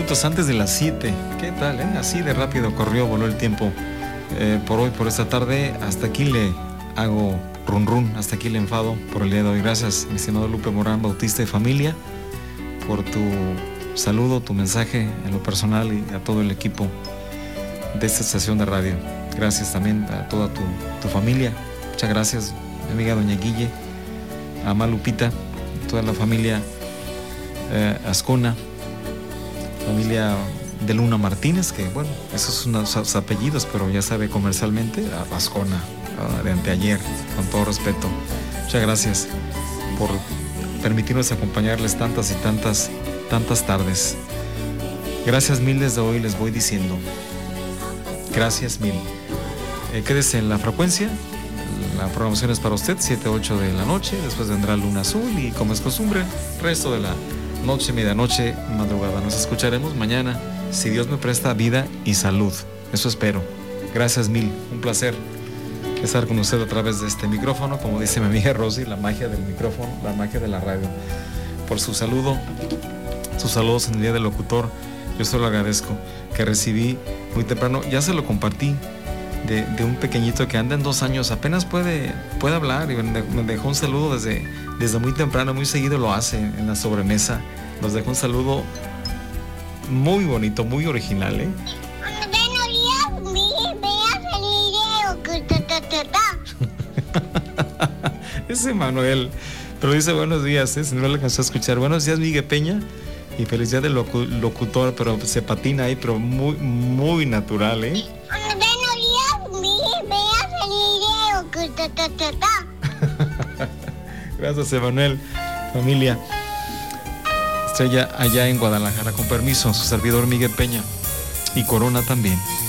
minutos antes de las 7. ¿Qué tal, Así de rápido voló el tiempo. Por hoy, por esta tarde, hasta aquí le hago run, hasta aquí le enfado por el día de hoy. Gracias, mi estimado Lupe Morán, Bautista y familia, por tu saludo, tu mensaje en lo personal y a todo el equipo de esta estación de radio. Gracias también a toda tu familia. Muchas gracias, mi amiga Doña Guille, a Malupita, toda la familia Ascona, familia de Luna Martínez, que bueno, esos son unos apellidos, pero ya sabe comercialmente, Ascona, de anteayer, con todo respeto. Muchas gracias por permitirnos acompañarles tantas y tantas tardes. Gracias mil desde hoy, les voy diciendo. Gracias mil. Quédese en la frecuencia. La programación es para usted, 7-8 de la noche. Después vendrá Luna Azul y, como es costumbre, resto de la noche, medianoche, madrugada. Nos escucharemos mañana, si Dios me presta vida y salud. Eso espero. Gracias mil. Un placer estar con usted a través de este micrófono. Como dice mi amiga Rosy, la magia del micrófono, la magia de la radio. Por su saludo, sus saludos en el Día del Locutor, yo se lo agradezco, que recibí muy temprano. Ya se lo compartí de un pequeñito que anda en 2 años, apenas puede hablar, y me dejó un saludo desde muy temprano, muy seguido lo hace en la sobremesa. Nos dejó un saludo muy bonito, muy original, Ese Manuel, pero dice buenos días, si no le alcanzó a escuchar. Buenos días, Miguel Peña, y feliz día del locutor, pero se patina ahí, pero muy, muy natural, Gracias, Emanuel. Familia Estrella allá en Guadalajara, con permiso, su servidor Miguel Peña, y Corona también.